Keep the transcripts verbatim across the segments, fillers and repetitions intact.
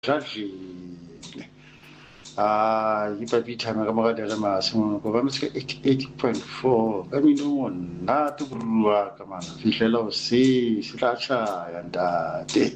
Judge ah ipapitha ka mga dala masimo ko ba mas eighty point four kami noon na tuwa ka man fihlela o si silacha yanda te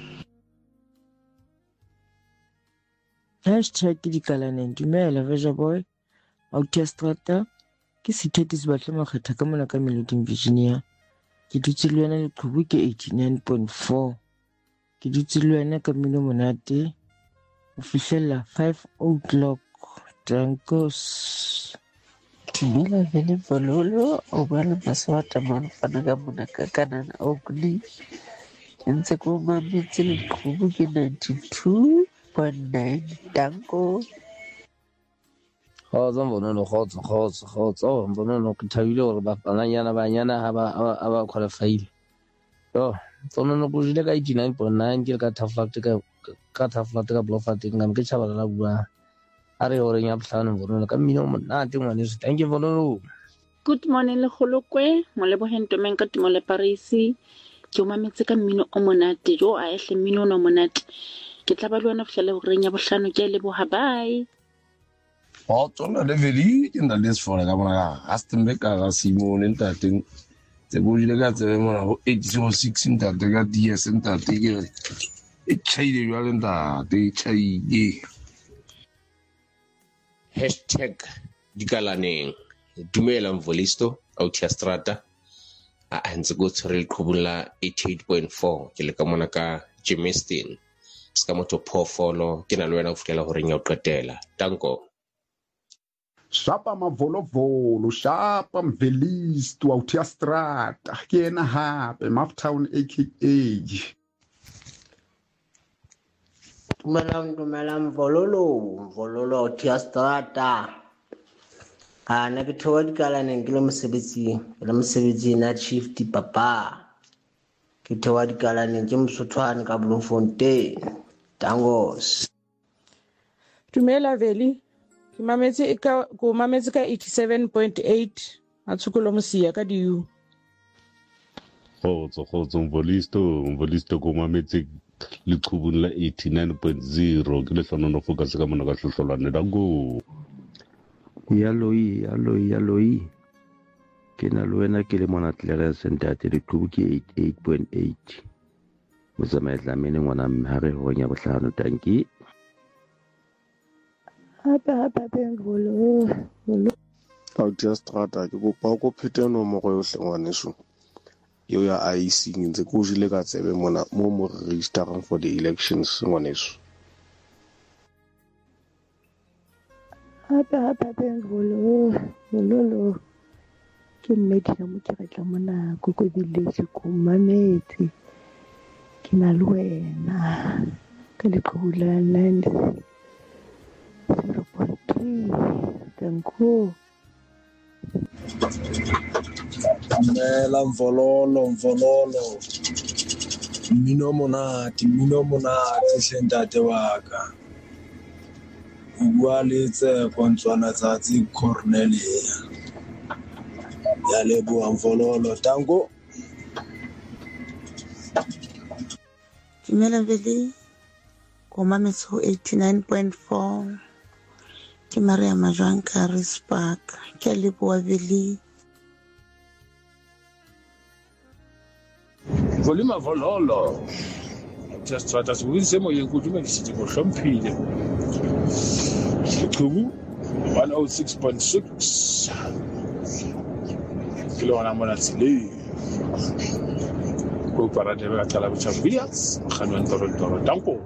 Hashtag dikalaneng dumela Veja Boy Orchestrata ke sethethi se batle makgetha ka mona ka Meloding Virginia ke dutse le wena leqhubu ke eighty-nine point four ke dutse le wena ka mmino monate ho fihlela five o'clock Drankos Dumela vele Bololo o bua le Maswata Malofana ka mona ka Kanana Oakley ke ntse ke o mametse leqhubu ke ninety-two point nine Danko. Kgotsa Mbonono kgotsa kgotsa kgotsa o Mbonono ke thabile hore banyana banyana ha ba ha ba qualify-ile yo Mbonono go jile ka eighty-nine point nine ke ka Thaflat ka ka Thaflat ka Blofat ke ngam ke tšhaba la bua a re hore nya bohlano Mbonono ka mmino monate ngwaneso. Thank you Mbonono. Good morning le kgolokwe mo le bohentomeng ka timo le Parisi ke o mametse ka mmino o monate jo a ehle mmino o monate ke tla ba le wena fihlela ho reng ya bohlano ke le boha bye. O tsona le veli ke nda les fora ka bona ga Stembeka ga Simone ntate tse go jile ka tsebe mona go eight oh six ntate ka D S ntate ke e chaile ya le ntate chaile hashtag dikalaneng dumela Mvolisto Orchestrata a ntse go tshwere leqhubula eighty-eight point four ke le ka mona ka Jimestin ska motho phofolo ke na le wena go fihlela ho reng ya o qetela. Danko. Shapa mavolovolo shapa Mvelisto Orchestrata ke ena hape Maftown aka Dumelang dumelang Vololo Vololo Orchestrata a na ke thowa dikalaneng ke le mosebetsi le mosebetsi na chief di papa ke thowa dikalaneng ke Mosotho ka Bloemfontein Dangos. Dumela Veli ke mametse ka go mametse ka eighty-seven point eight a tshukolo mosia ka diu Kgotso kgotso Mvolisto Mvolisto go mametse leqhubung la eighty-nine point zero ke le hlonono focus ka mona ka hlohlolwane da go yaloi yaloi yaloi ke na le wena ke le mona tlere sentate leqhubu ke eighty-eight point eight mo tsamaetla mene ngwana mme ha re ho nya bohlano tanki hape hape bengolo bolo Orchestrata ke go pa go phete no mo go yohle ngwaneso yo ya I C ntse go jile ka tsebe mona mo mo registerang for the elections ngwaneso hape hape bengolo bolo ke mmedi na mo ke retla mona go go biletse go mametse ke na le wena ka le khula land zero point three Danko. Mela Mvololo Mvololo mmino monate mmino monate hlentate wa ka o bua le tse kontswana tsa tsi Cornelia ya leboha Mvololo Danko. Dumela Veli go mametse ho eighty-nine point four ke Maria Majwang ka Rispark ke leboha Veli. Volima Vololo Orchestrata se witse mo ye go dumedisitse go hlomphile leqhubu one oh six point six ke le ona mona tsile go para de ba tla botsa Villas kganwa ntoro ntoro Danko.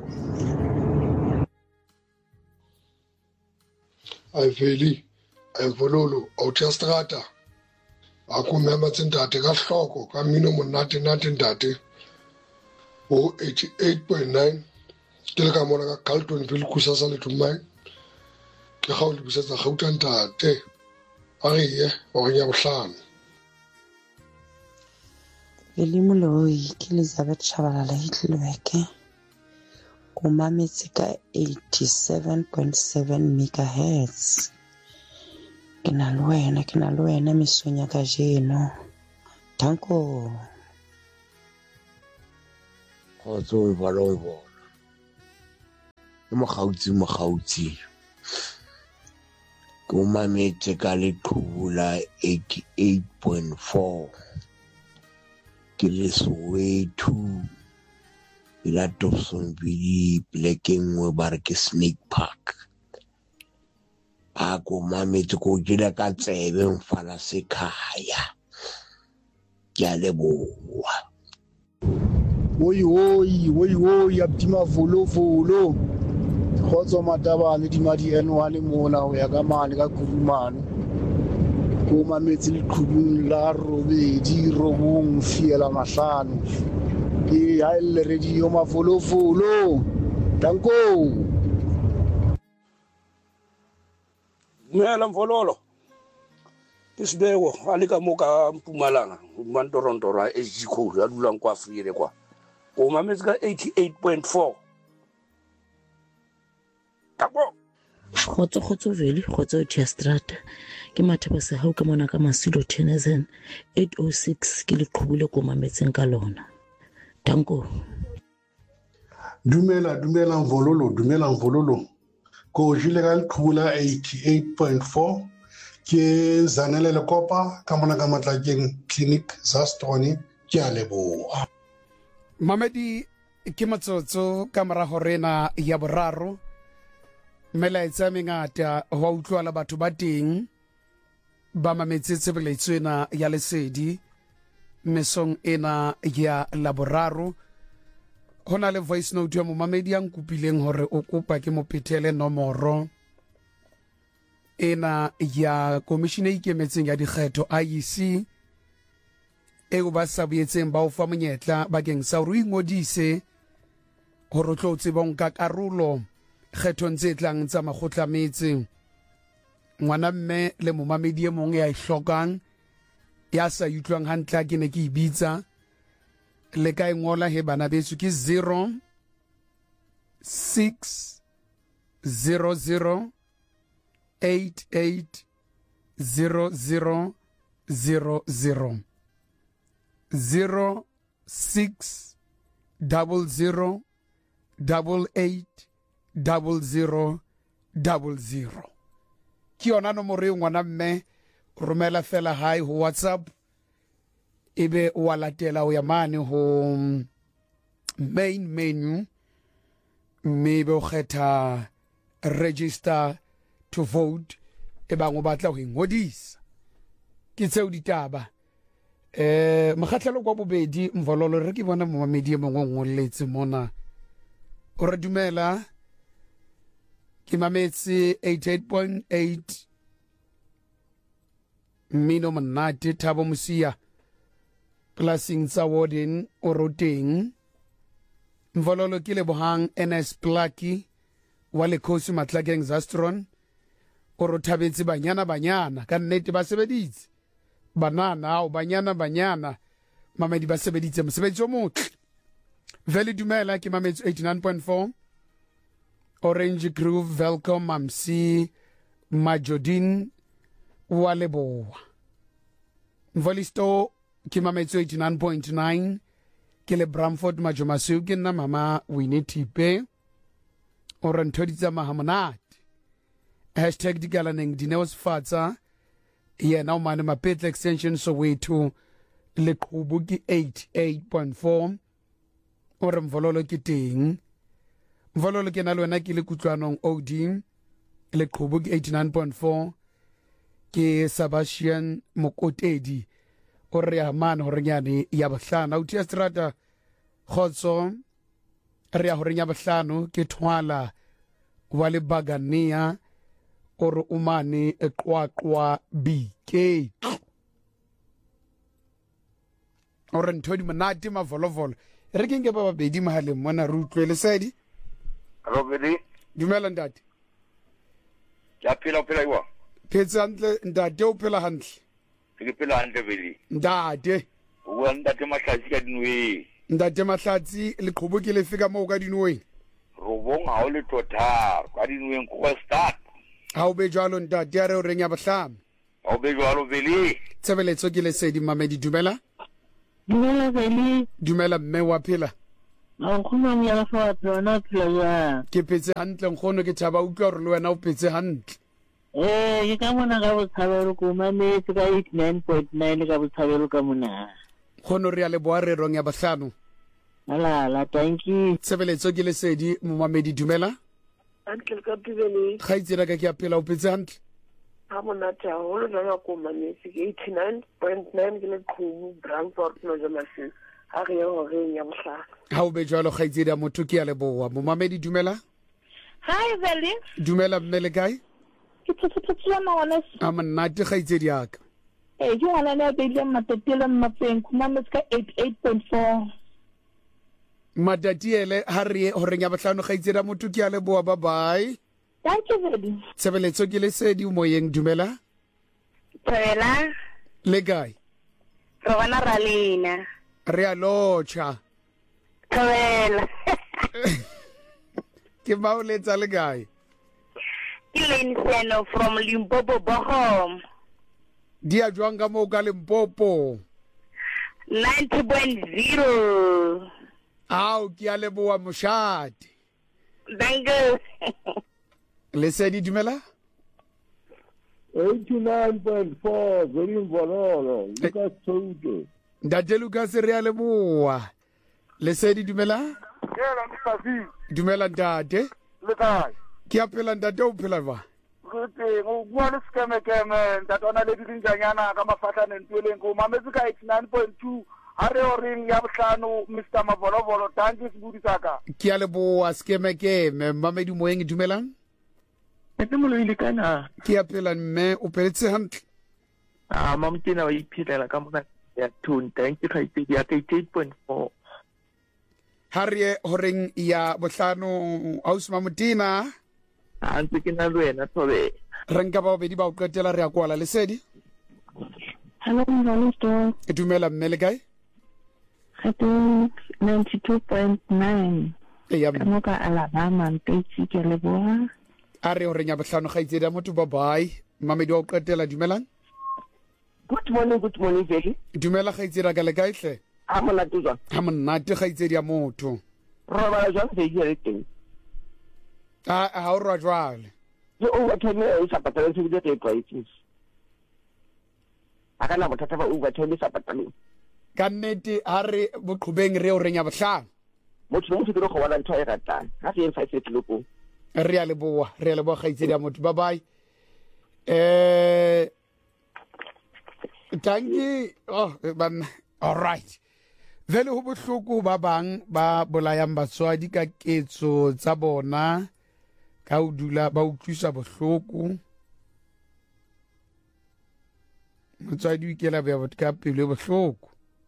Ai Veli ai Vololo Orchestrata a ku mema tsentate ka hloko ka mmino monate nate ntate o eighty-eight point nine ke le ka mona ka Carltonville kusasa le tumai ke ga o le busetsa gauta ntate a re ye o nya bohlano Veli moloi ke Elizabeth Shabalala Hitlweke go mametse ka eighty-seven point seven megahertz ke na le wena ke na le wena mesong ya ka jeno Danko. Kgotso o bala o bona mo gautsi mo gautsi ko mametse ka leqhubu la eighty-eight point four ke le Soweto ila Dobsonville pleke nngwe ba re ke Snake Park a ko mametse ko jela ka tsebe mfala sekhaya ke a leboha. Oi oi oi oi abdima volo volo khotso matabane di madi N one mona ho ya ka mane ka kurumane ko mametse leqhubung la robedi robong fiela mahlano ke ha ile radio mavolo volo danko Mela mvololo Isibeko alika moka Mpumalanga mantorondora ezikho ya dulang kwa Free kwa o mametse ka eighty-eight point four Tabo Khotso khotso veli khotso Thestrata ke mathaba se hao ka mona ka Masudo Tennyson eight oh six ke le qhubule ko mametseng ka lona Danko Dumela dumela mvololo dumela mvololo ko jile ka leqhubula eighty-eight point four ke zanele le kopa ka mona ka Matlakeng Clinic Zastroni ke a leboha. Mamedi ke matsotso ka mora horena ya boraro melaetsa mengata wa utlwa la batho ba teng ba mametse tshebeletso ena ya lesedi mesong ena ya laboraro hona le voice note ya momamedi yang kupileng hore o kopa ke mo phethele nomoro ena ya commission e ikemetseng ya dikgetho I E C e go ba sa boetseng ba o fa monyetla bakeng sa hore o ingodise hore o tlo tseba nka karolo kgethong tse tlang tsa makgotla metse ngwana mme le momamedi e mong ya ihlokang ya sa utlwang hantle ke ne ke ibitsa le ka ngola he bana beso ke zero six zero zero eight eight zero zero zero zero zero six double zero double eight double zero double zero ki yona nomoro e ngwana mme romela fela hi ho WhatsApp ebe wa latela o ya mane ho main menu mme be o kgetha register to vote e bang o batla ho ingodisa ke tseo ditaba eh makgatlelo kwa bobedi mvololo re ke bona momamedi e mongwe ngolletse mona o re dumela ke mametse eighty-eight point eight Mino Monate Thabo Mosia plasing tsa warden o roteng mvololo ke le bohang N S Plaki wa le Khosi Matlakeng Zastron o rothabetse banyana banyana ka nnete ba sebeditse banana o banyana banyana mamedi ba sebeditse mosebetsi o motle vele dumela ke mametse eighty-nine point four Orange Grove welcome Mamsi Majodin wa leboa Mvolisto ke mametse eighty-nine point nine ke le Bramford Majomasu ke nna mama Winnie Tipe o re nthoditsa mahamonate hashtag digalaneng dineos fatsa yena o mane Mapetla extension Soweto le qhubu ke eighty-eight point four o re mvololo ke teng mvololo ke na le wena ke le kutlwanong O D le qhubu ke eighty-nine point four ke Sebastian Mokotedi o re ya mane hore nyane ya bohlano o tia strata khotso re ya hore nya bohlano ke thwala wa le Bagania o re umane eqwaqwa B K o re nthodi monate mavolovolo re ke nke ba babedi mahaleng mona re utlwe lesedi Robedi dumela ntate ya phela phela iwa phetse hantle ntate o phela hantle ke phela hantle bedi ntate o ntate mahlatsi ka dinwe ntate mahlatsi le qhubo ke le fika mo ka dinwe robong ha o le total ka dinwe ko start ha o be jwalo ntate ya re o reng ya bohlame ha o be jwalo bedi tshebeletso ke lesedi mamedi dumela dumela bedi dumela mme wa phela nkgono mo ya fa tsona tsela ke petse hantle nkgono ke thaba utlwa gore le wena o petse hantle eh ke ka mona ka botshabelo ko mametse ka eighty-nine point nine ka botshabelo ka mona nkgono re ya le boarerong ya bohlano ala la thank you tshebeletso ke lesedi momamedi dumela Uncle Kapiveli ga itsela ka ke apela o petse hantle ha monate haholo nna ko mametse ke eighty-nine point nine ke le qhubu Brandford no Jameson ha re yo re ya bohlano ha o be jwalo ga itsedi ya motho ke ya leboa momamedi dumela Hi Veli dumela mmele kae ke tsotsotsotsana ngwana a monate ga itsedi ya ka eh ke ngwana le be le matetela mmapeng kumametse ka eighty-eight point four madatiele ha re hore nya bohlano ga itsedi ya motho ke ya leboa bye bye thank you Veli tshebeletso ke lesedi moyeng dumela phela le kae re bana ra lena re a locha phela ke mauletsa le kae ke Lenseno from Limpopo Bochum di a jwang ka mo ka Limpopo ninety point zero au ke a leboa moshadi thank you lesedi dumela eighty-nine point four very vololo Lucas Tsoto Ndate Lucas re a leboa lesedi dumela Yela mfazi dumela ntate le kae ke apela ntate o phela ba Good go bua le skeme keme ntatona le dinjanyana ka mafatlana ntweleng go mametse ka eighty-nine point two ha re o reng ya bohlano Mister Mavolovolo tanke se budisaka ke a leboa skeme keme mamedi moyeng dumelang ete mo lo ile kana ke apela mme o peletse hantle ah mamtina wa iphilela ka mona ya tone thank you khaitse ya eighty-eight point four Harry horeng ya bohlano ausma mutina a ntse ke na le wena thobe re nka ba bedi ba o qetela re a kwala lesedi hello Mvalisto e dumela mmele kae ninety-two point nine ya ka moka Alabama ntse ke le boa a re horeng ya bohlano ga itsedi motho bye bye mamedi wa o qetela dumelang good morning good morning Veli dumela ga itsedi ka le kae hle ha monate jwa ha monate ga itsedi ya motho re ba jwa se ile teng a a o rwa jwale yo overtime e sa patala se ke prices akana bothata ba overtime sa patala ka nnete ha re boqhubeng re o renya bohlano motho mo se go bona ntho e ratang ha se five set loko re a leboa re a leboa ga itsedi ya motho bye bye eh tangi oh ban all right vele ho bohloko ba bang ba bolayang batswadi ka ketso tsa bona ka o dula ba utlwisa bohloko motswadi o ikela ba botho ka pelo bohloko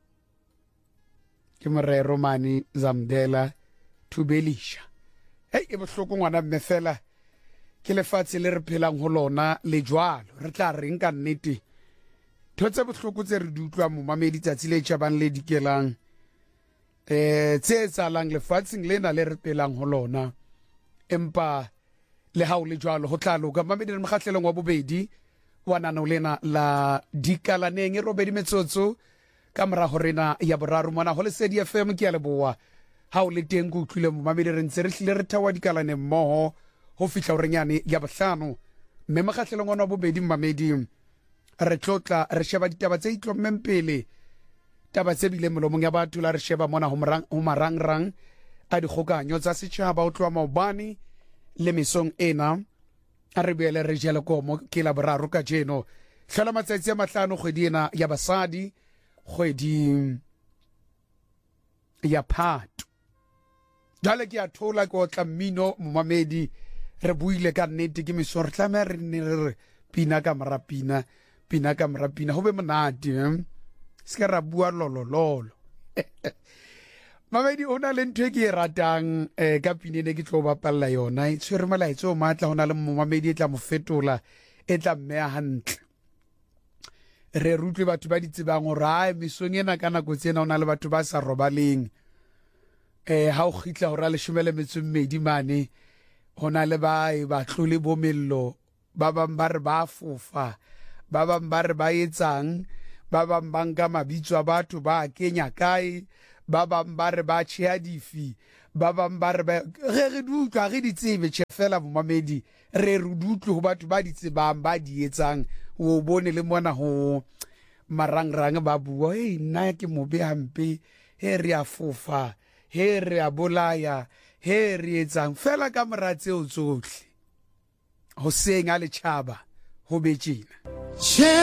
ke morero mane Zamdela Thubelisha hey e bohloko ngwana mme fela ke lefatshe le re phelang ho lona le jwalo re tla reng ka nnete thotse bohloko tse re di utlwa mo mamedi tsatsi le tšhabang le dikelang eh tse tsalang lefatsheng lena le re phelang ho lona empa le ha o le jwalo ho tla loka mamedi re mokgahlelong wa bobedi wa nano lena la dikalaneng e robedi metsotso ka mora ho rena ya boraro mona ho lesedi F M ke ya leboa ha o le teng go utlwile mo mamedi re ntse re hlile re thawa dikalaneng mmoho ho fihla o renyane ya bohlano mme mokgahlelong wa bobedi mamedi re tlotla re sheba ditaba tse itlo mmempele taba tse bile molomong ya batho la re sheba mona ho marang ho marangrang a dikgokanyo tsa setšhaba o tloa maobane le mesong ena a re boele re jele komo ke la boraro ka jeno hlola matsatsi a mahlano kgwedi ena ya basadi kgwedi ya Phato jale ke a thola ko tla mmino momamedi re buile ka nnete ke meso re tla re ne re pina ka mara pina pina ka mara pina ho be monate se ka ra bua lolololo mamedi ona le ntwe ke ratang eh ka pina ne ke tlo bapalla yona e tshwere malaitso o matla hona le momamedi e tla mo fetola e tla mmea hantle re rutlwe batho ba ditsebang gore a mesong ena ka nako tsena ona le batho ba sa robaleng eh ha o khitla hora le shumele metsumedi mane hona le ba ba tlole bo mello ba bang ba re ba fofa ba bang ba re ba etsang ba bang ba nka mabitso a batho ba kenya kae ba bang ba re ba tšhea difi, ba bang ba re ge re dutlwa ge di tsebe tšhe fela bomamedi re re dutlwe go batho ba di tsebang ba di etsang o bone le mona go marangrang ba bua hey nna ke mobe hampe he re a fofa he re a bolaya he re etsang fela ka mora tseo tsotlhe go seng a letšhaba go betšena.